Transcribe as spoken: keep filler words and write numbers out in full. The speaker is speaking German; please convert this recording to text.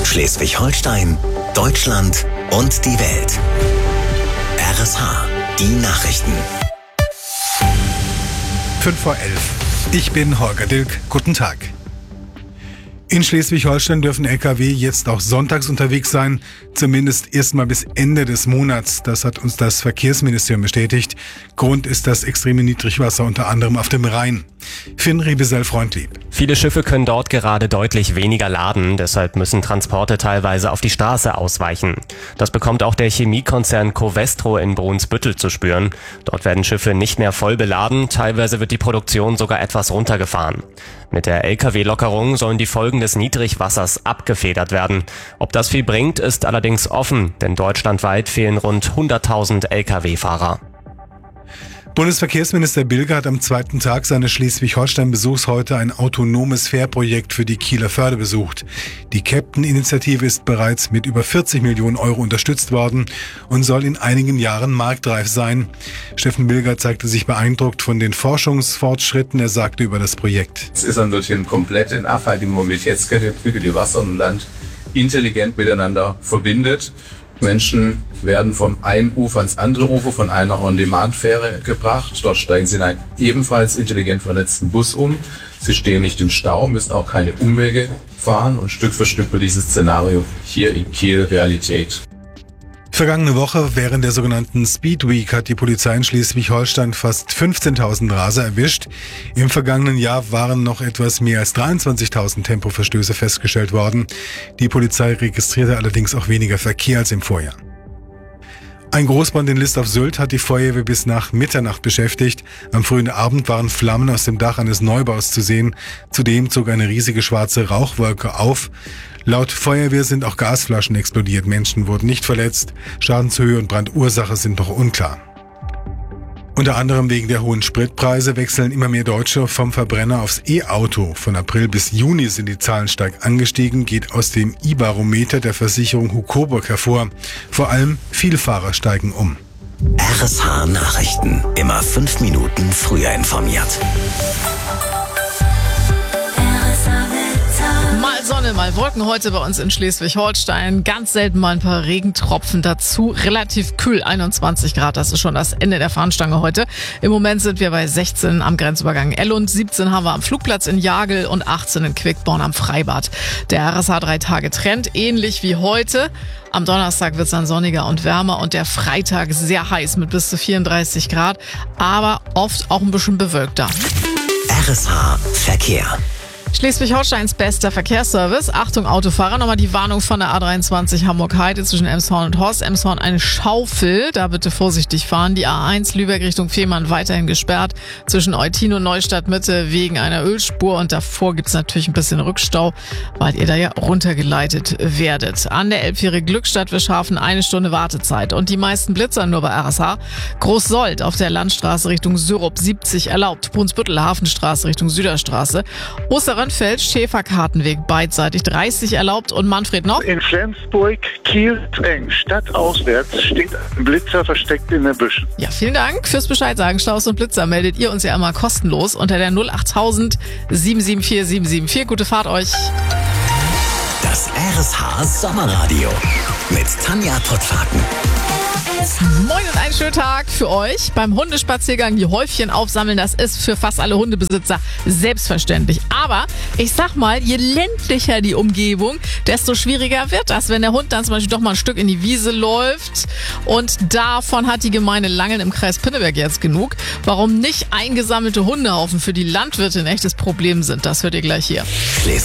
Schleswig-Holstein, Deutschland und die Welt. R S H, die Nachrichten. fünf vor elf. Ich bin Holger Dilk. Guten Tag. In Schleswig-Holstein dürfen L K W jetzt auch sonntags unterwegs sein, zumindest erstmal bis Ende des Monats. Das hat uns das Verkehrsministerium bestätigt. Grund ist das extreme Niedrigwasser unter anderem auf dem Rhein. Finn Rebesel-Freundlieb. Viele Schiffe können dort gerade deutlich weniger laden, deshalb müssen Transporte teilweise auf die Straße ausweichen. Das bekommt auch der Chemiekonzern Covestro in Brunsbüttel zu spüren. Dort werden Schiffe nicht mehr voll beladen, teilweise wird die Produktion sogar etwas runtergefahren. Mit der L K W-Lockerung sollen die Folgen des Niedrigwassers abgefedert werden. Ob das viel bringt, ist allerdings offen, denn deutschlandweit fehlen rund hunderttausend L K W-Fahrer. Bundesverkehrsminister Bilger hat am zweiten Tag seines Schleswig-Holstein-Besuchs heute ein autonomes Fährprojekt für die Kieler Förde besucht. Die Captain-Initiative ist bereits mit über vierzig Millionen Euro unterstützt worden und soll in einigen Jahren marktreif sein. Steffen Bilger zeigte sich beeindruckt von den Forschungsfortschritten. Er sagte über das Projekt: Es ist natürlich eine komplette nachhaltige Mobilitätskette, die Wasser und Land intelligent miteinander verbindet. Menschen werden vom einen Ufer ans andere Ufer von einer On-Demand-Fähre gebracht. Dort steigen sie in einen ebenfalls intelligent vernetzten Bus um. Sie stehen nicht im Stau, müssen auch keine Umwege fahren und Stück für Stück wird dieses Szenario hier in Kiel Realität. Vergangene Woche während der sogenannten Speed Week hat die Polizei in Schleswig-Holstein fast fünfzehntausend Raser erwischt. Im vergangenen Jahr waren noch etwas mehr als dreiundzwanzigtausend Tempoverstöße festgestellt worden. Die Polizei registrierte allerdings auch weniger Verkehr als im Vorjahr. Ein Großbrand in List auf Sylt hat die Feuerwehr bis nach Mitternacht beschäftigt. Am frühen Abend waren Flammen aus dem Dach eines Neubaus zu sehen. Zudem zog eine riesige schwarze Rauchwolke auf. Laut Feuerwehr sind auch Gasflaschen explodiert. Menschen wurden nicht verletzt. Schadenshöhe und Brandursache sind noch unklar. Unter anderem wegen der hohen Spritpreise wechseln immer mehr Deutsche vom Verbrenner aufs E-Auto. Von April bis Juni sind die Zahlen stark angestiegen, geht aus dem I-Barometer der Versicherung Hukoburg hervor. Vor allem Vielfahrer steigen um. R S H Nachrichten. Immer fünf Minuten früher informiert. Mal Sonne, mal Wolken heute bei uns in Schleswig-Holstein. Ganz selten mal ein paar Regentropfen dazu. Relativ kühl, einundzwanzig Grad. Das ist schon das Ende der Fahnenstange heute. Im Moment sind wir bei sechzehn am Grenzübergang Ellund, siebzehn haben wir am Flugplatz in Jagel und achtzehn in Quickborn am Freibad. Der R S H drei Tage Trend, ähnlich wie heute. Am Donnerstag wird es dann sonniger und wärmer und der Freitag sehr heiß mit bis zu vierunddreißig Grad, aber oft auch ein bisschen bewölkter. R S H Verkehr. Schleswig-Holsteins bester Verkehrsservice. Achtung Autofahrer, nochmal die Warnung von der A dreiundzwanzig Hamburg-Heide zwischen Elmshorn und Horst. Elmshorn eine Schaufel, da bitte vorsichtig fahren. Die A eins Lübeck Richtung Fehmarn weiterhin gesperrt. Zwischen Eutin und Neustadt Mitte wegen einer Ölspur und davor gibt's natürlich ein bisschen Rückstau, weil ihr da ja runtergeleitet werdet. An der Elbfähre Glückstadt wir schaffen eine Stunde Wartezeit und die meisten Blitzer nur bei R S H. Großsold auf der Landstraße Richtung Syrup siebzig erlaubt. Brunsbüttel Hafenstraße Richtung Süderstraße. Osterrönfeld, Schäferkartenweg beidseitig dreißig erlaubt und Manfred noch. In Flensburg, Kiel, eng, stadtauswärts steht ein Blitzer versteckt in den Büschen. Ja, vielen Dank fürs Bescheid sagen. Staus und Blitzer meldet ihr uns ja immer kostenlos unter der null achttausend sieben sieben vier sieben sieben vier. Gute Fahrt euch. Das R S H Sommerradio mit Tanja Pottfaken. Moin und einen schönen Tag für euch. Beim Hundespaziergang die Häufchen aufsammeln, das ist für fast alle Hundebesitzer selbstverständlich. Aber ich sag mal, je ländlicher die Umgebung, desto schwieriger wird das, wenn der Hund dann zum Beispiel doch mal ein Stück in die Wiese läuft. Und davon hat die Gemeinde Langeln im Kreis Pinneberg jetzt genug. Warum nicht eingesammelte Hundehaufen für die Landwirte ein echtes Problem sind, das hört ihr gleich hier.